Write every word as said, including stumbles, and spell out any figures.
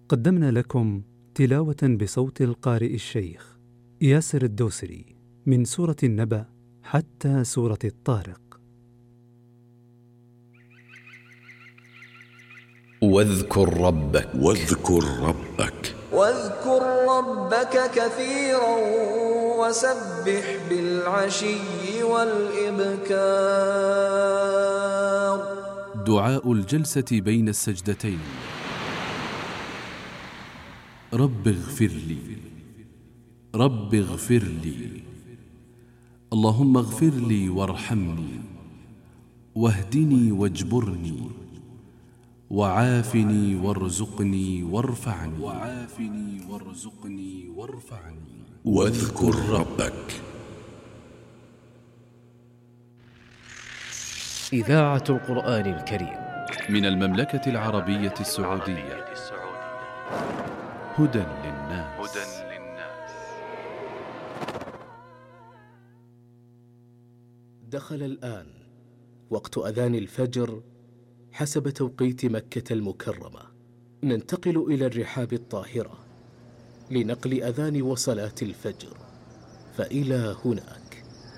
قدمنا لكم تلاوة بصوت القارئ الشيخ ياسر الدوسري من سورة النبأ حتى سورة الطارق. واذكر ربك واذكر ربك واذكر ربك كثيرا وسبح بالعشي والإبكار. دعاء الجلسة بين السجدتين. رب اغفر لي، رب اغفر لي، اللهم اغفر لي وارحمني واهدني واجبرني وعافني وارزقني وارفعني وعافني وارزقني وارفعني. واذكر ربك. إذاعة القرآن الكريم من المملكة العربية السعودية. هدى للناس. دخل الآن وقت أذان الفجر حسب توقيت مكة المكرمة. ننتقل إلى الرحاب الطاهرة لنقل أذان وصلاة الفجر، فإلى هناك.